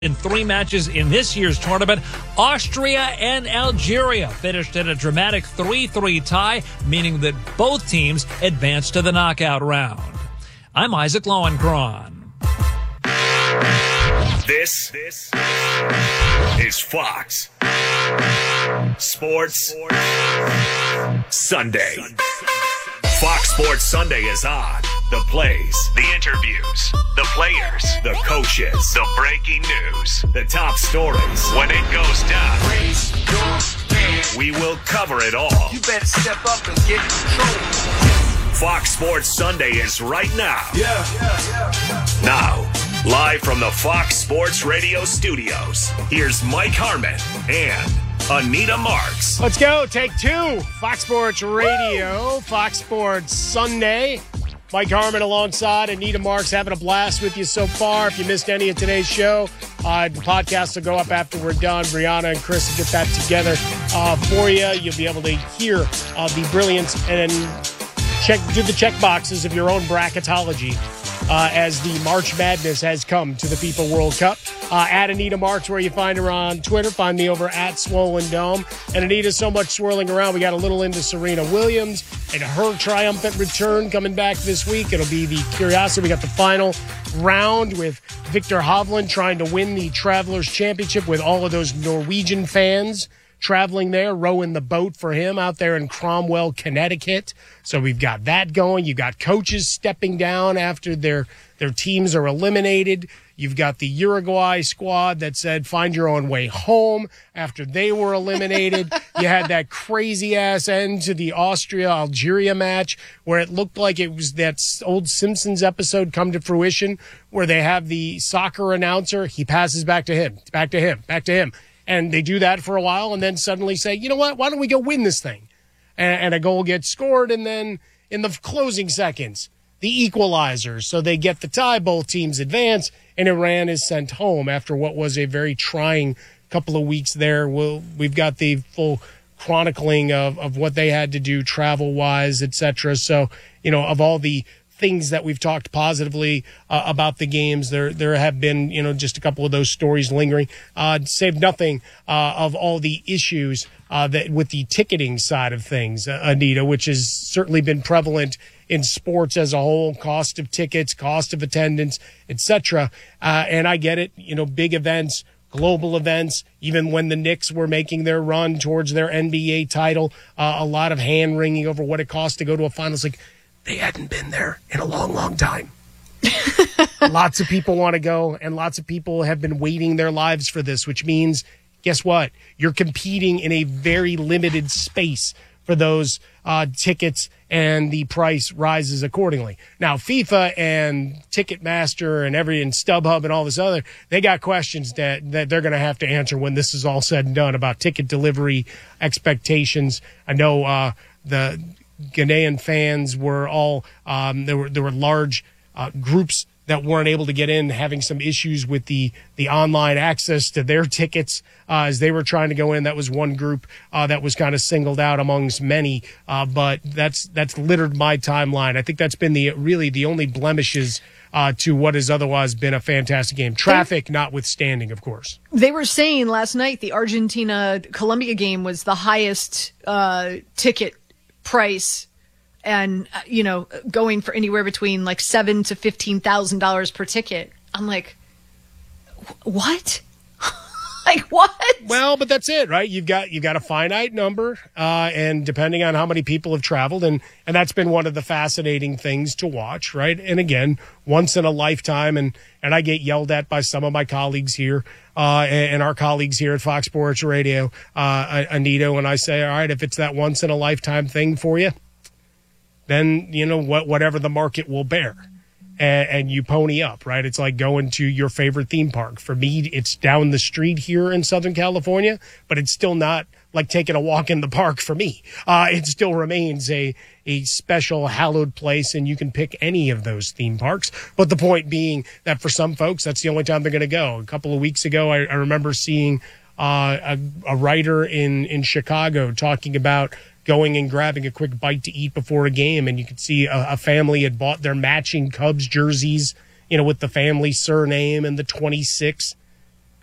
In 3 matches in this year's tournament, Austria and Algeria finished in a dramatic 3-3 tie, meaning that both teams advanced to the knockout round. I'm Isaac Lowenkron. This is Fox Sports Sunday. Fox Sports Sunday is on. The plays, the interviews, the players, the coaches, the breaking news, the top stories. When it goes down, we will cover it all. You better step up and get control. Fox Sports Sunday is right now. Now, live from the Fox Sports Radio studios, here's Mike Harmon and Anita Marks. Let's go. Take 2. Fox Sports Radio, Fox Sports Sunday. Mike Harmon alongside Anita Marks, having a blast with you so far. If you missed any of today's show, the podcast will go up after we're done. Brianna and Chris will get that together for you. You'll be able to hear the brilliance and do the check boxes of your own bracketology as the March Madness has come to the FIFA World Cup. At Anita Marks, where you find her on Twitter. Find me over at Swollen Dome. And Anita's so much swirling around. We got a little into Serena Williams and her triumphant return coming back this week. It'll be the curiosity. We got the final round with Victor Hovland trying to win the Travelers Championship with all of those Norwegian fans traveling there, rowing the boat for him out there in Cromwell, Connecticut. So we've got that going. You've got coaches stepping down after their teams are eliminated. You've got the Uruguay squad that said, find your own way home after they were eliminated. You had that crazy-ass end to the Austria-Algeria match where it looked like it was that old Simpsons episode come to fruition where they have the soccer announcer. He passes back to him, back to him, back to him. And they do that for a while and then suddenly say, you know what, why don't we go win this thing? And a goal gets scored, and then in the closing seconds, the equalizer. So they get the tie, both teams advance, and Iran is sent home after what was a very trying couple of weeks there. We've got the full chronicling of what they had to do travel-wise, etc. So, of all the things that we've talked positively about the games, there have been, just a couple of those stories lingering. Save nothing of all the issues that with the ticketing side of things, Anita, which has certainly been prevalent in sports as a whole, cost of tickets, cost of attendance, etc. And I get it, big events, global events, even when the Knicks were making their run towards their NBA title, a lot of hand-wringing over what it cost to go to a finals. Like, they hadn't been there in a long, long time. Lots of people want to go, and lots of people have been waiting their lives for this, which means, guess what? You're competing in a very limited space for those tickets, and the price rises accordingly. Now, FIFA and Ticketmaster and StubHub and all this other, they got questions that they're going to have to answer when this is all said and done about ticket delivery expectations. I know the Ghanaian fans were all there were large groups that weren't able to get in, having some issues with the online access to their tickets as they were trying to go in. That was one group that was kind of singled out amongst many, but that's littered my timeline. I think that's been the only blemishes to what has otherwise been a fantastic game. Traffic notwithstanding, of course. They were saying last night the Argentina-Colombia game was the highest ticket price, and going for anywhere between like $7,000 to $15,000 per ticket. I'm like, what? Like, what? Well, but that's it, right? You've got a finite number, and depending on how many people have traveled, and that's been one of the fascinating things to watch, right? And again, once in a lifetime, and I get yelled at by some of my colleagues here, and our colleagues here at Fox Sports Radio, Anita, when I say, all right, if it's that once in a lifetime thing for you, then whatever the market will bear. And you pony up, right? It's like going to your favorite theme park. For me, it's down the street here in Southern California, but it's still not like taking a walk in the park for me. It still remains a special, hallowed place, and you can pick any of those theme parks. But the point being that for some folks, that's the only time they're going to go. A couple of weeks ago, I remember seeing a writer in Chicago talking about going and grabbing a quick bite to eat before a game, and you could see a family had bought their matching Cubs jerseys, with the family surname and the 26